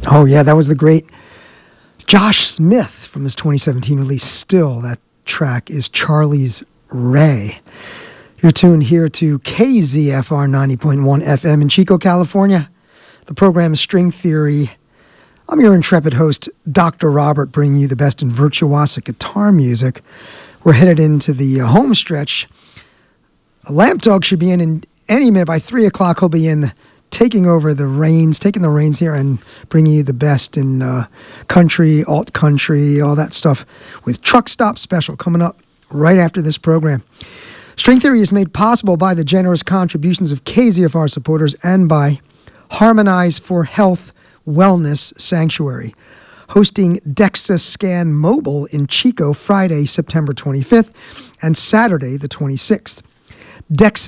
Oh, yeah, that was the great Josh Smith from his 2017 release, Still. That track is Charlie's Ray. You're tuned here to KZFR 90.1 FM in Chico, California. The program is String Theory. I'm your intrepid host, Dr. Robert, bringing you the best in virtuosic guitar music. We're headed into the home stretch. Lamp Dog should be in any minute. By 3 o'clock, he'll be in taking the reins here and bringing you the best in country, alt country, all that stuff with Truck Stop Special coming up right after this program. String Theory is made possible by the generous contributions of KZFR supporters and by Harmonize for Health Wellness Sanctuary, hosting DEXA Scan Mobile in Chico Friday, September 25th and Saturday the 26th. DEXA